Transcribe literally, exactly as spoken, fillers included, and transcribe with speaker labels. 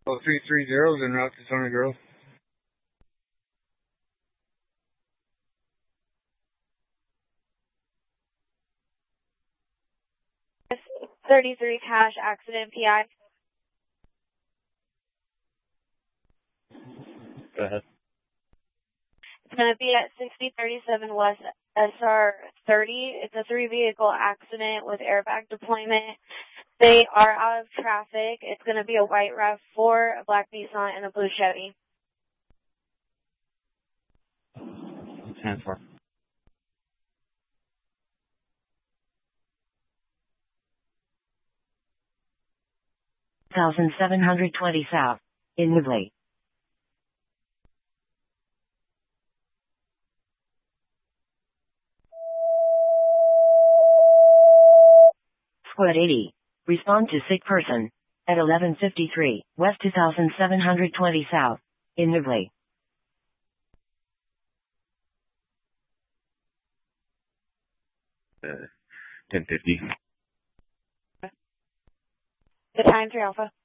Speaker 1: Oh, three three zeros en route to Stony Grove.
Speaker 2: thirty-three cash accident P I.
Speaker 3: Go ahead.
Speaker 2: It's going to be at sixty thirty-seven West S R thirty. It's a three vehicle accident with airbag deployment. They are out of traffic. It's going to be a white RAV four, a black Nissan, and a blue Chevy.
Speaker 3: ten four.
Speaker 4: one thousand seven hundred twenty South, in Woodley. Squad eighty. Respond to sick person. At eleven fifty-three, West two thousand seven hundred twenty South, in Woodley.
Speaker 3: Uh, ten fifty.
Speaker 2: The time, three Alpha.